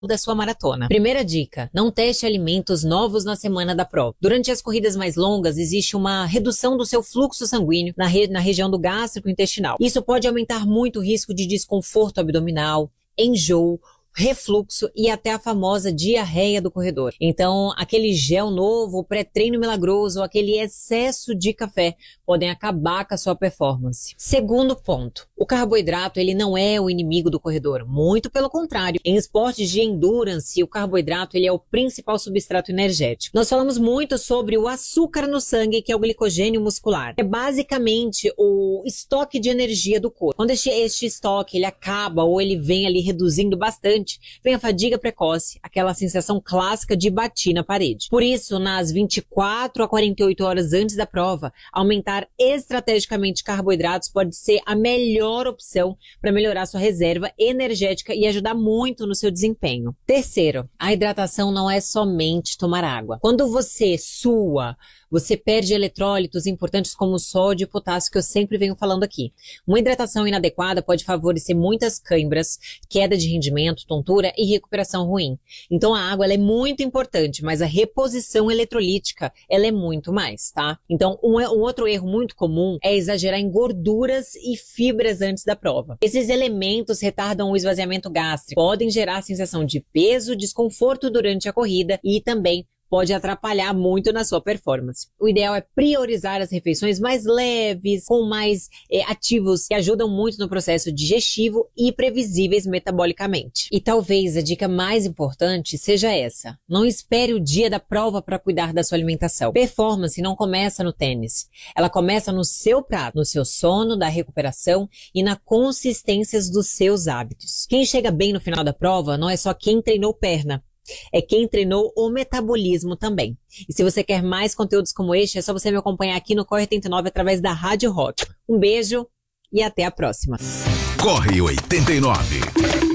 da sua maratona. Primeira dica, não teste alimentos novos na semana da prova. Durante as corridas mais longas, existe uma redução do seu fluxo sanguíneo na região do gástrico intestinal. Isso pode aumentar muito o risco de desconforto abdominal, enjoo, refluxo e até a famosa diarreia do corredor. Então, aquele gel novo, o pré-treino milagroso ou aquele excesso de café podem acabar com a sua performance. Segundo ponto, o carboidrato ele não é o inimigo do corredor, muito pelo contrário. Em esportes de endurance, o carboidrato ele é o principal substrato energético. Nós falamos muito sobre o açúcar no sangue, que é o glicogênio muscular. É basicamente o estoque de energia do corpo. Quando este estoque ele acaba ou ele vem ali reduzindo bastante, vem a fadiga precoce, aquela sensação clássica de bater na parede. Por isso, nas 24 a 48 horas antes da prova, aumentar estrategicamente carboidratos pode ser a melhor opção para melhorar sua reserva energética e ajudar muito no seu desempenho. Terceiro, a hidratação não é somente tomar água. Quando você sua, você perde eletrólitos importantes como o sódio e potássio, que eu sempre venho falando aqui. Uma hidratação inadequada pode favorecer muitas câimbras, queda de rendimento, tontura e recuperação ruim. Então a água ela é muito importante, mas a reposição eletrolítica ela é muito mais, tá? Então um outro erro muito comum é exagerar em gorduras e fibras antes da prova. Esses elementos retardam o esvaziamento gástrico, podem gerar sensação de peso, desconforto durante a corrida e também pode atrapalhar muito na sua performance. O ideal é priorizar as refeições mais leves, com mais ativos que ajudam muito no processo digestivo e previsíveis metabolicamente. E talvez a dica mais importante seja essa: não espere o dia da prova para cuidar da sua alimentação. Performance não começa no tênis. Ela começa no seu prato, no seu sono, da recuperação e na consistência dos seus hábitos. Quem chega bem no final da prova não é só quem treinou perna, é quem treinou o metabolismo também. E se você quer mais conteúdos como este, é só você me acompanhar aqui no Corre 89 através da Rádio Rock. Um beijo e até a próxima. Corre 89.